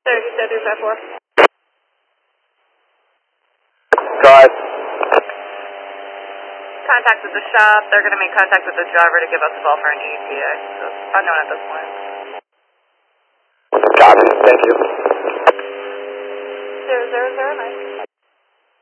Sorry, he said 354. Go ahead. Contact with the shop. They're going to make contact with the driver to give us a call for an ETA. So it's unknown at this point. Copy. Thank you. 0009.